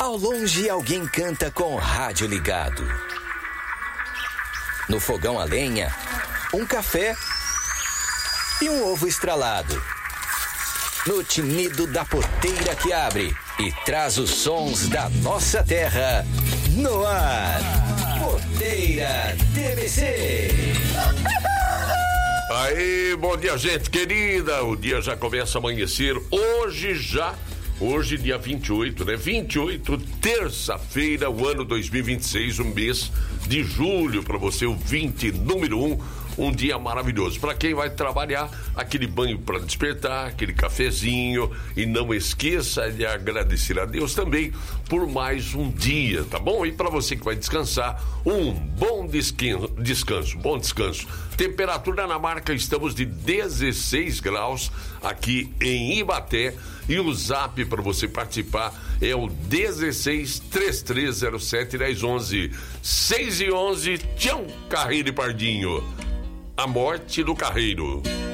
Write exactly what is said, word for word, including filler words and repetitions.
Ao longe, alguém canta com o rádio ligado. No fogão a lenha, um café e um ovo estralado. No tinido da porteira que abre e traz os sons da nossa terra. No ar, Porteira T V C. Aí, bom dia, gente querida. O dia já começa a amanhecer. Hoje já, hoje dia vinte e oito, né? vinte e oito, terça-feira, o ano dois mil e vinte e seis, um mês de julho para você, o vinte, número um. Um dia maravilhoso. Para quem vai trabalhar, aquele banho para despertar, aquele cafezinho. E não esqueça de agradecer a Deus também por mais um dia, tá bom? E para você que vai descansar, um bom descanso, descanso, bom descanso. Temperatura na marca, estamos de dezesseis graus aqui em Ibaté. E o zap para você participar é o dezesseis, três três zero sete, dez onze. seis e onze, tchau, Carreiro e Pardinho. A morte do carreiro.